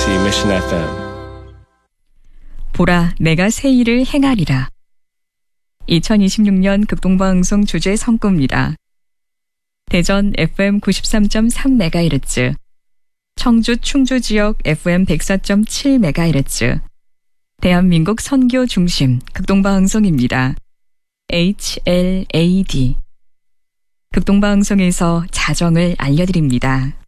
KBC Mission FM. 보라, 내가 새 일을 행하리라. 2026년 극동방송 주제 성구입니다. 대전 FM 93.3MHz, 청주 충주 지역 FM 104.7MHz, 대한민국 선교 중심 극동방송입니다. HLAD. 극동방송에서 자정을 알려드립니다.